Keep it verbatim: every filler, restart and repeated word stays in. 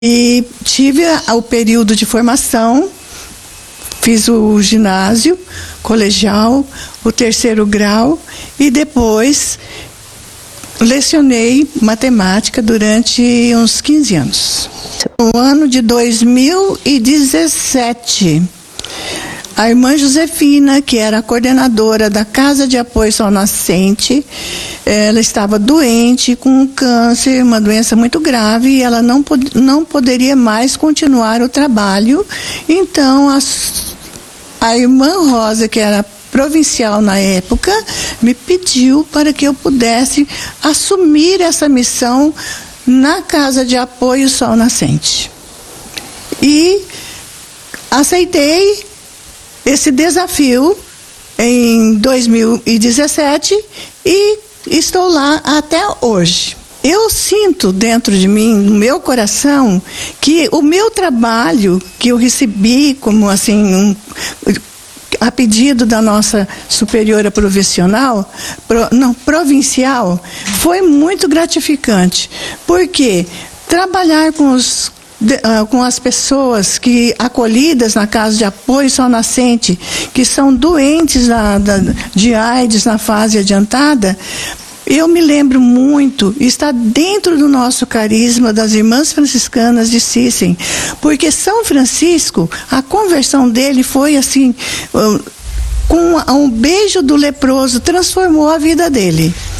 E tive o período de formação, fiz o ginásio, colegial, o terceiro grau e depois lecionei matemática durante uns quinze anos. No ano de dois mil e dezessete, a irmã Josefina, que era a coordenadora da Casa de Apoio Sol Nascente, ela estava doente com um câncer, uma doença muito grave, e ela não, pod- não poderia mais continuar o trabalho. Então, a, a irmã Rosa, que era provincial na época, me pediu para que eu pudesse assumir essa missão na Casa de Apoio Sol Nascente. E aceitei esse desafio em dois mil e dezessete e estou lá até hoje. Eu sinto dentro de mim, no meu coração, que o meu trabalho que eu recebi como assim um, a pedido da nossa superiora profissional, pro, não, provincial, foi muito gratificante, porque trabalhar com os De, uh, com as pessoas que acolhidas na Casa de Apoio Sol Nascente, que são doentes da, da, de AIDS na fase adiantada, eu me lembro muito, está dentro do nosso carisma das Irmãs Franciscanas de Sissem, porque São Francisco, a conversão dele foi assim, uh, com um beijo do leproso, transformou a vida dele.